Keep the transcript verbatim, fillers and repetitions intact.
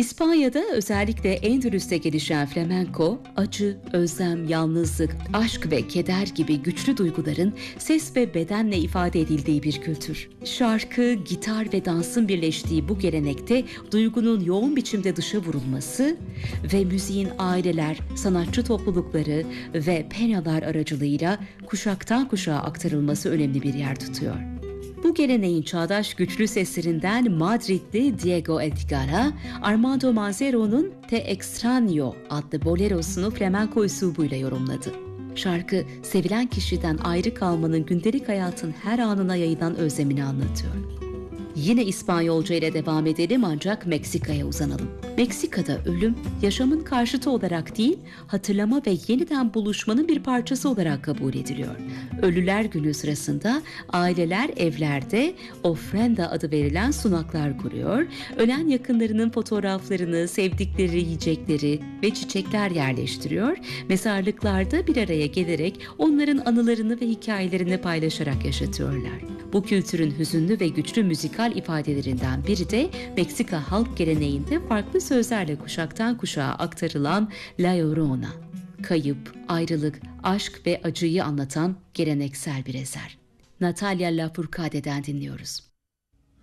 İspanya'da özellikle Endülüs'te gelişen flamenco, acı, özlem, yalnızlık, aşk ve keder gibi güçlü duyguların ses ve bedenle ifade edildiği bir kültür. Şarkı, gitar ve dansın birleştiği bu gelenekte duygunun yoğun biçimde dışa vurulması ve müziğin aileler, sanatçı toplulukları ve penyalar aracılığıyla kuşaktan kuşağa aktarılması önemli bir yer tutuyor. Bu geleneğin çağdaş güçlü seslerinden Madridli Diego Eltigara, Armando Manzero'nun Te Extraño adlı bolerosunu flamenco üslubuyla yorumladı. Şarkı, sevilen kişiden ayrı kalmanın gündelik hayatın her anına yayılan özlemini anlatıyor. Yine İspanyolca ile devam edelim ancak Meksika'ya uzanalım. Meksika'da ölüm, yaşamın karşıtı olarak değil, hatırlama ve yeniden buluşmanın bir parçası olarak kabul ediliyor. Ölüler Günü sırasında aileler evlerde ofrenda adı verilen sunaklar kuruyor, ölen yakınlarının fotoğraflarını, sevdikleri yiyecekleri ve çiçekler yerleştiriyor, mezarlıklarda bir araya gelerek onların anılarını ve hikayelerini paylaşarak yaşatıyorlar. Bu kültürün hüzünlü ve güçlü müzikal ifadelerinden biri de Meksika halk geleneğinde farklı sözlerle kuşaktan kuşağa aktarılan La Llorona. Kayıp, ayrılık, aşk ve acıyı anlatan geleneksel bir eser. Natalia Lafourcade'den dinliyoruz.